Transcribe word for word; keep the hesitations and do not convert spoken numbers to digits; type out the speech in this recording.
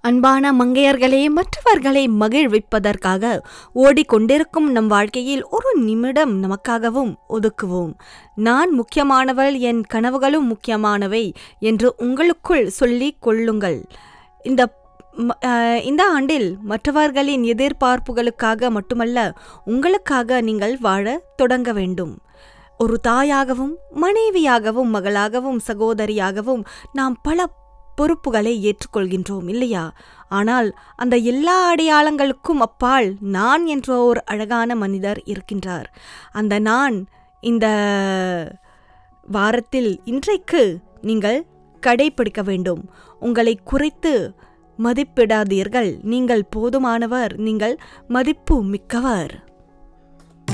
அன்பான மங்கையர்களே, மற்றவர்களை மகிழ்விப்பதற்காக ஓடிக்கொண்டிருக்கும் நம் வாழ்க்கையில் ஒரு நிமிடம் நமக்காகவும் ஒதுக்குவோம். நான் முக்கியமானவள், என் கனவுகளும் முக்கியமானவை என்று உங்களுக்குள் சொல்லிக் கொள்ளுங்கள். இந்த இந்த ஆண்டில் மற்றவர்களின் எதிர்பார்ப்புகளுக்காக மட்டுமல்ல, உங்களுக்காக நீங்கள் வாழ தொடங்க வேண்டும். ஒரு தாயாகவும், மனைவியாகவும், மகளாகவும், சகோதரியாகவும் நாம் பல பொறுப்புகளை ஏற்றுக்கொள்கின்றோம் இல்லையா? ஆனால் அந்த எல்லா அடையாளங்களுக்கும் அப்பால் நான் என்ற ஒரு அழகான மனிதர் இருக்கின்றார். அந்த நான் இந்த வாரத்தில் இன்றைக்கு நீங்கள் கடைபிடிக்க வேண்டும். உங்களை குறைத்து மதிப்பிடாதீர்கள். நீங்கள் போதுமானவர், நீங்கள் மதிப்பு மிக்கவர்.